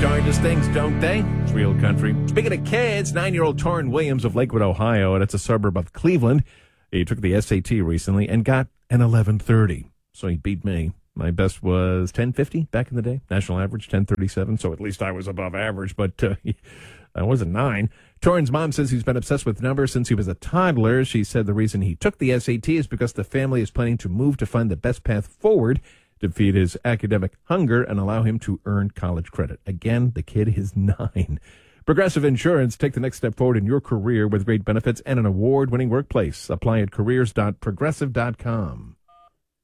darndest things, don't they? It's real country. Speaking of kids, 9-year-old Torrin Williams of Lakewood, Ohio, and it's a suburb of Cleveland. He took the SAT recently and got an 1130. So he beat me. My best was 1050 back in the day. National average, 1037. So at least I was above average, but I wasn't 9. Torrin's mom says he's been obsessed with numbers since he was a toddler. She said the reason he took the SAT is because the family is planning to move to find the best path forward to feed his academic hunger and allow him to earn college credit. Again, the kid is 9. Progressive Insurance. Take the next step forward in your career with great benefits and an award-winning workplace. Apply at careers.progressive.com.